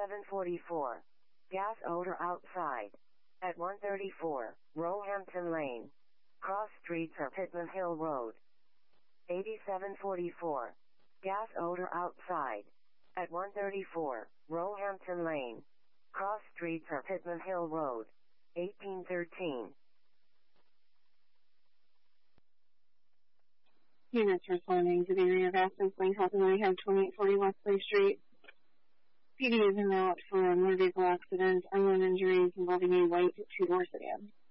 8744. Gas odor outside. At 134, Roehampton Lane. Cross Streets or Pittman Hill Road. 8744. Gas odor outside. At 134, Roehampton Lane. Cross Streets or Pittman Hill Road. 1813. Units responding to the area of Aspen Spring Health and Rehab, 2840 Wesley Street. PD is en route for a motor vehicle accident, unknown injuries involving a white two-door sedan.